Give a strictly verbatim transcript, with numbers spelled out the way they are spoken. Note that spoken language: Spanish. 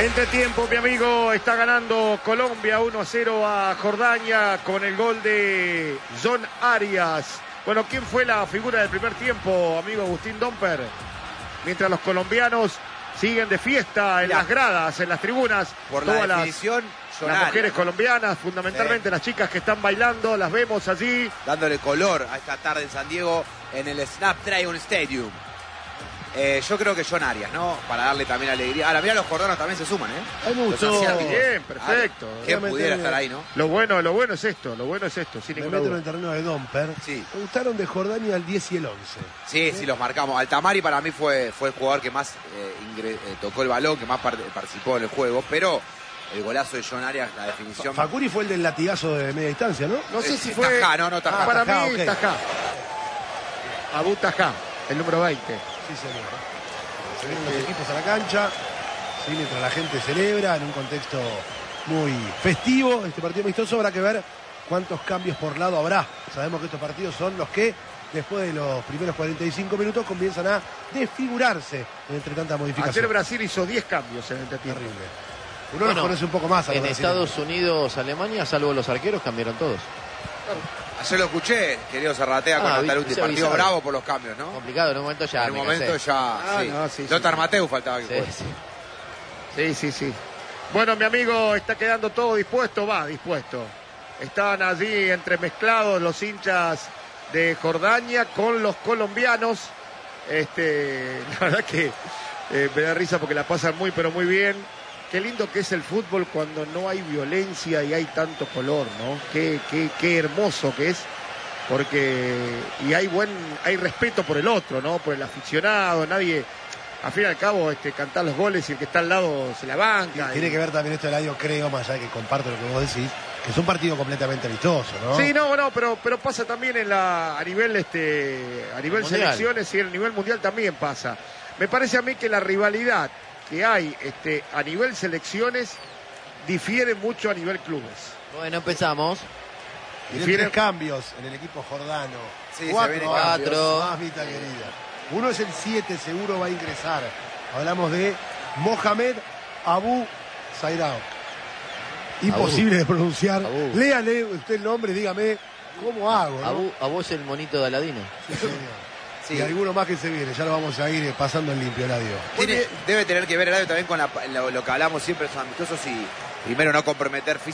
Entretiempo, mi amigo, está ganando Colombia uno a cero a Jordania con el gol de John Arias. Bueno, ¿quién fue la figura del primer tiempo, amigo Agustín Domper? Mientras los colombianos siguen de fiesta en ya. las gradas, en las tribunas. Por la todas definición, las, las mujeres ¿no? colombianas, fundamentalmente sí. las chicas que están bailando, las vemos allí. Dándole color a esta tarde en San Diego, en el Snapdragon Stadium. Eh, yo creo que John Arias, ¿no? Para darle también alegría. Ahora, mira, los jordanos también se suman, ¿eh? Hay mucho. Bien, perfecto. Ah, ¿quién pudiera estar ahí, no? Lo bueno, lo bueno es esto, lo bueno es esto, sin ninguna duda. en el terreno de Domper. Sí. Me gustaron de Jordania el diez y el once. Sí, sí, sí los marcamos. Altamari para mí fue, fue el jugador que más eh, ingre, eh, tocó el balón, que más part participó en el juego, pero el golazo de John Arias, la definición... Facuri fue el del latigazo de media distancia, ¿no? No sé eh, si fue... Tajá, no, no, Tajá. Ah, para Tajá, mí, okay. Tajá. Abu Tajá, el número veinte. Sí, señor. Se ven los equipos a la cancha, ¿sí? Mientras la gente celebra en un contexto muy festivo. Este partido amistoso habrá que ver cuántos cambios por lado habrá. Sabemos que estos partidos son los que, después de los primeros cuarenta y cinco minutos, comienzan a desfigurarse entre tanta modificación. Ayer Brasil hizo diez cambios en el entretiempo. Terrible. Uno bueno, los conoce un poco más. A en los Estados Unidos, Alemania, salvo los arqueros, cambiaron todos. Ayer lo escuché, querido Zarratea, con ah, Antaluti. Partido bravo por los cambios, ¿no? Complicado, en un momento ya. En un momento cansé. ya. Ah, sí. no, sí, Lothar sí. Matthäus faltaba que Sí, juegue. sí. Sí, sí, sí. Bueno, mi amigo, está quedando todo dispuesto, va, dispuesto. Están allí entremezclados los hinchas de Jordania con los colombianos. Este, la verdad que eh, me da risa porque la pasan muy, pero muy bien. Qué lindo que es el fútbol cuando no hay violencia y hay tanto color, ¿no? Qué, qué, qué hermoso que es. Porque, y hay buen, hay respeto por el otro, ¿no? Por el aficionado, nadie... Al fin y al cabo, este, cantar los goles y el que está al lado se la banca. Tiene y... que ver también esto del año, creo, más allá de que comparto lo que vos decís, que es un partido completamente amistoso, ¿no? Sí, no, no, pero, pero pasa también en la, a nivel, este, a nivel selecciones y a nivel mundial también pasa. Me parece a mí que la rivalidad que hay este, a nivel selecciones difiere mucho a nivel clubes. Bueno, empezamos. Tienen tres cambios en el equipo jordano. Sí, cuatro, se viene cuatro. Mamita querida. Uno es el siete, seguro va a ingresar. Hablamos de Mohamed Abu Zairao. Imposible Abu. de pronunciar. Abu. Léale usted el nombre, dígame cómo hago, ¿no? Abu, Abu es el monito de Aladino. Sí, señor. Sí. Y alguno más que se viene, ya lo vamos a ir pasando en limpio, Eladio. Tiene, debe tener que ver, Eladio, también con la, lo, lo que hablamos siempre, son amistosos y primero no comprometer físicamente.